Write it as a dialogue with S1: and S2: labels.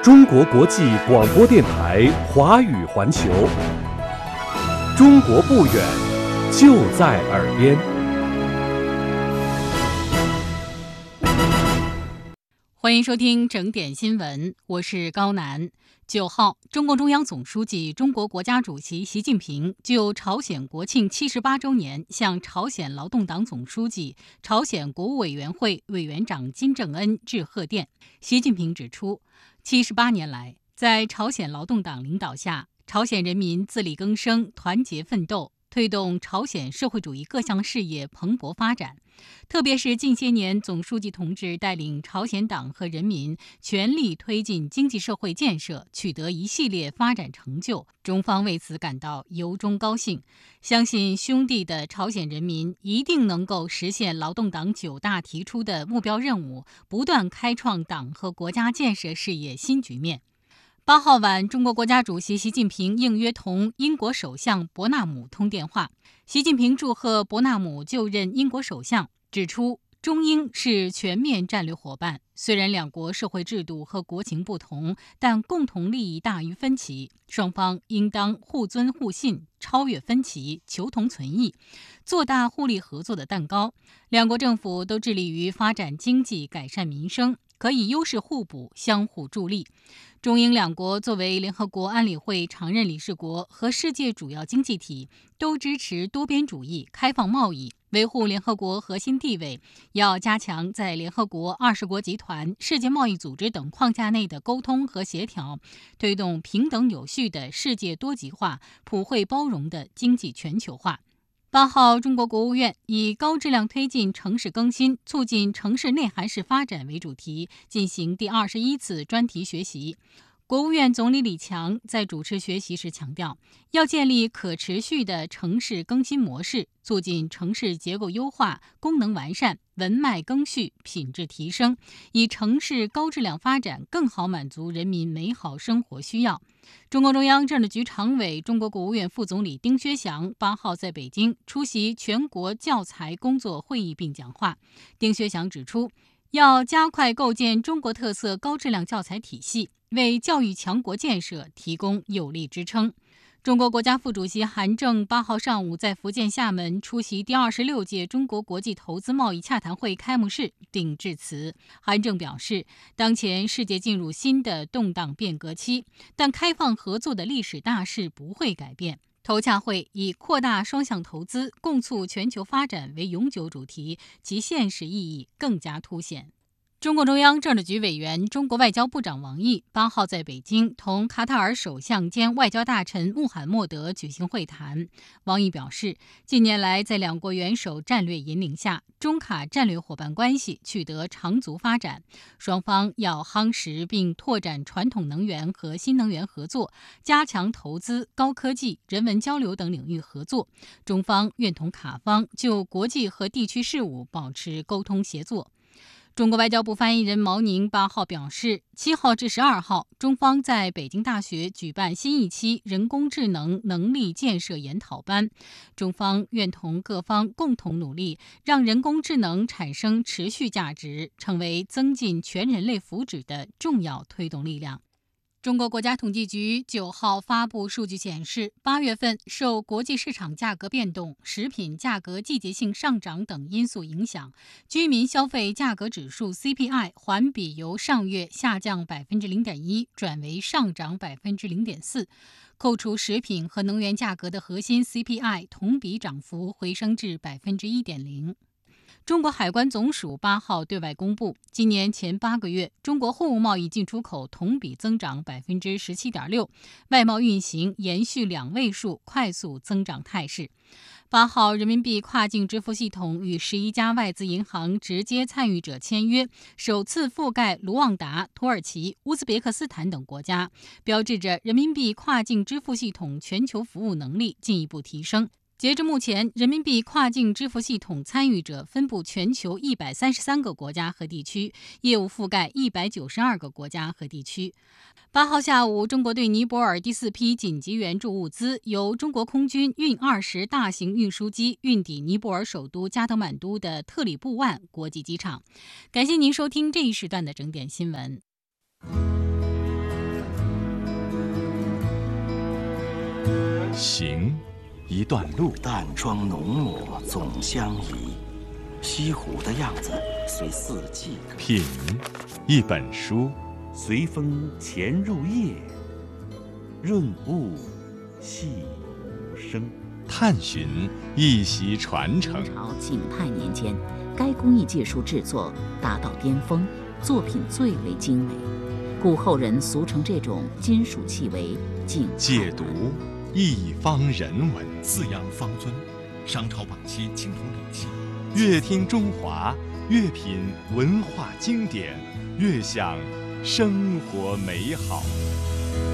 S1: 中国国际广播电台华语环球，中国不远，就在耳边。
S2: 欢迎收听整点新闻，我是高楠。9号，中共中央总书记、中国国家主席习近平就朝鲜国庆78周年向朝鲜劳动党总书记、朝鲜国务委员会委员长金正恩致贺电。习近平指出，78年来，在朝鲜劳动党领导下，朝鲜人民自力更生、团结奋斗，推动朝鲜社会主义各项事业蓬勃发展。特别是近些年，总书记同志带领朝鲜党和人民全力推进经济社会建设，取得一系列发展成就，中方为此感到由衷高兴，相信兄弟的朝鲜人民一定能够实现劳动党9大提出的目标任务，不断开创党和国家建设事业新局面。8号晚，中国国家主席习近平应约同英国首相伯纳姆通电话。习近平祝贺伯纳姆就任英国首相，指出中英是全面战略伙伴，虽然两国社会制度和国情不同，但共同利益大于分歧，双方应当互尊互信，超越分歧，求同存异，做大互利合作的蛋糕。两国政府都致力于发展经济，改善民生，可以优势互补，相互助力。中英两国作为联合国安理会常任理事国和世界主要经济体，都支持多边主义、开放贸易，维护联合国核心地位，要加强在联合国、20国集团、世界贸易组织等框架内的沟通和协调，推动平等有序的世界多极化、普惠包容的经济全球化。8号，中国国务院以高质量推进城市更新，促进城市内涵式发展为主题，进行第21次专题学习。国务院总理李强在主持学习时强调，要建立可持续的城市更新模式，促进城市结构优化、功能完善、文脉更续、品质提升，以城市高质量发展更好满足人民美好生活需要。中共中央政治局常委、中国国务院副总理丁薛祥8号在北京出席全国教材工作会议并讲话。丁薛祥指出，要加快构建中国特色高质量教材体系，为教育强国建设提供有力支撑。中国国家副主席韩正8号上午在福建厦门出席第26届中国国际投资贸易洽谈会开幕式并致辞。韩正表示，当前世界进入新的动荡变革期，但开放合作的历史大势不会改变。投洽会以扩大双向投资，共促全球发展为永久主题，其现实意义更加凸显。中共中央政治局委员、中国外交部长王毅8号在北京同卡塔尔首相兼外交大臣穆罕默德举行会谈。王毅表示，近年来在两国元首战略引领下，中卡战略伙伴关系取得长足发展，双方要夯实并拓展传统能源和新能源合作，加强投资、高科技、人文交流等领域合作。中方愿同卡方就国际和地区事务保持沟通协作。中国外交部发言人毛宁8号表示，7号至12号，中方在北京大学举办新一期人工智能能力建设研讨班。中方愿同各方共同努力，让人工智能产生持续价值，成为增进全人类福祉的重要推动力量。中国国家统计局9号发布数据显示，8月份受国际市场价格变动、食品价格季节性上涨等因素影响，居民消费价格指数 CPI 环比由上月下降 0.1% 转为上涨 0.4%， 扣除食品和能源价格的核心 CPI 同比涨幅回升至 1.0%。中国海关总署8号对外公布，今年前8个月，中国货物贸易进出口同比增长 17.6%， 外贸运行延续2位数快速增长态势。8号，人民币跨境支付系统与11家外资银行直接参与者签约，首次覆盖卢旺达、土耳其、乌兹别克斯坦等国家，标志着人民币跨境支付系统全球服务能力进一步提升。截至目前，人民币跨境支付系统参与者分布全球133个国家和地区，业务覆盖192个国家和地区。8号下午，中国对尼泊尔第4批紧急援助物资由中国空军运20大型运输机运抵尼泊尔首都加德满都的特里布万国际机场。感谢您收听这一时段的整点新闻。
S3: 行，一段路。
S4: 淡妆浓抹总相宜，西湖的样子随四季。
S3: 品，一本书。
S1: 随风潜入夜，润物细无声。
S3: 探寻，一袭传承。
S5: 明朝景泰年间，该工艺技术制作达到巅峰，作品最为精美，故后人俗称这种金属器为景泰
S3: 解读，一方人文。
S6: 四羊方尊，商朝晚期青铜礼器。
S3: 越听中华，越品文化经典，越享生活美好。